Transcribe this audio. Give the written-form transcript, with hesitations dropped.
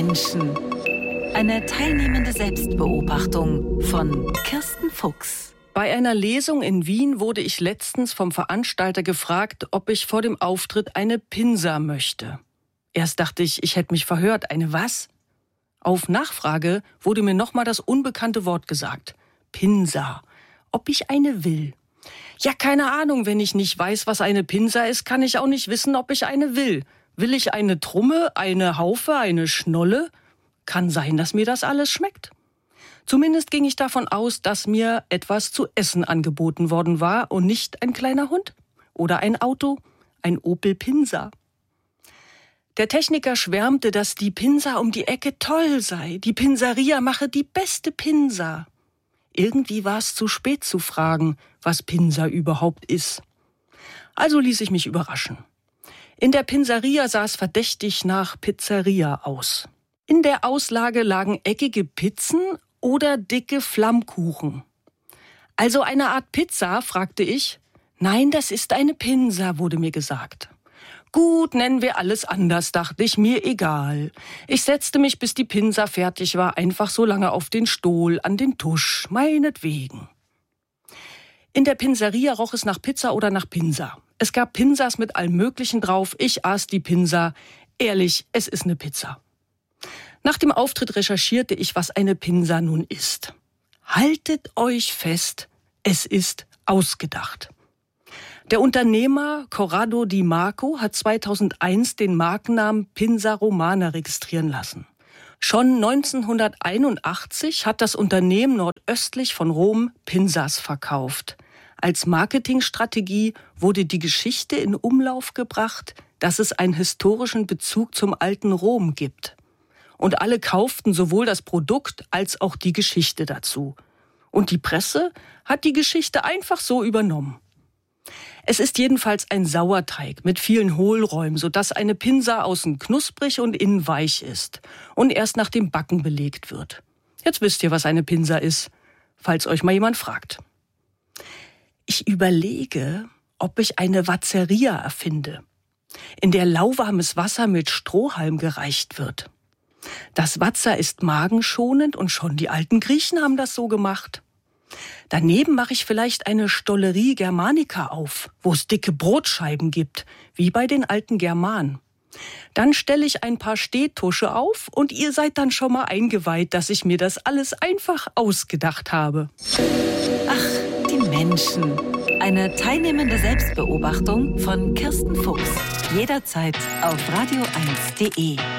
Menschen. Eine teilnehmende Selbstbeobachtung von Kirsten Fuchs. Bei einer Lesung in Wien wurde ich letztens vom Veranstalter gefragt, ob ich vor dem Auftritt eine Pinsa möchte. Erst dachte ich, ich hätte mich verhört. Eine was? Auf Nachfrage wurde mir nochmal das unbekannte Wort gesagt. Pinsa. Ob ich eine will. Ja, keine Ahnung, wenn ich nicht weiß, was eine Pinsa ist, kann ich auch nicht wissen, ob ich eine will. Will ich eine Trumme, eine Haufe, eine Schnolle? Kann sein, dass mir das alles schmeckt. Zumindest ging ich davon aus, dass mir etwas zu essen angeboten worden war und nicht ein kleiner Hund oder ein Auto, ein Opel Pinsa. Der Techniker schwärmte, dass die Pinsa um die Ecke toll sei. Die Pinseria mache die beste Pinsa. Irgendwie war es zu spät zu fragen, was Pinsa überhaupt ist. Also ließ ich mich überraschen. In der Pinseria sah es verdächtig nach Pizzeria aus. In der Auslage lagen eckige Pizzen oder dicke Flammkuchen. Also eine Art Pizza, fragte ich. Nein, das ist eine Pinsa, wurde mir gesagt. Gut, nennen wir alles anders, dachte ich, mir egal. Ich setzte mich, bis die Pinsa fertig war, einfach so lange auf den Stuhl, an den Tusch, meinetwegen. In der Pinseria roch es nach Pizza oder nach Pinsa. Es gab Pinsas mit allem Möglichen drauf, ich aß die Pinsa. Ehrlich, es ist eine Pizza. Nach dem Auftritt recherchierte ich, was eine Pinsa nun ist. Haltet euch fest, es ist ausgedacht. Der Unternehmer Corrado Di Marco hat 2001 den Markennamen Pinsa Romana registrieren lassen. Schon 1981 hat das Unternehmen nordöstlich von Rom Pinsas verkauft. Als Marketingstrategie wurde die Geschichte in Umlauf gebracht, dass es einen historischen Bezug zum alten Rom gibt. Und alle kauften sowohl das Produkt als auch die Geschichte dazu. Und die Presse hat die Geschichte einfach so übernommen. Es ist jedenfalls ein Sauerteig mit vielen Hohlräumen, sodass eine Pinsa außen knusprig und innen weich ist und erst nach dem Backen belegt wird. Jetzt wisst ihr, was eine Pinsa ist, falls euch mal jemand fragt. Ich überlege, ob ich eine Vazzeria erfinde, in der lauwarmes Wasser mit Strohhalm gereicht wird. Das Wasser ist magenschonend und schon die alten Griechen haben das so gemacht. Daneben mache ich vielleicht eine Stollerie Germanica auf, wo es dicke Brotscheiben gibt, wie bei den alten Germanen. Dann stelle ich ein paar Stehtusche auf und ihr seid dann schon mal eingeweiht, dass ich mir das alles einfach ausgedacht habe. Ach, die Menschen. Eine teilnehmende Selbstbeobachtung von Kirsten Fuchs. Jederzeit auf radio1.de.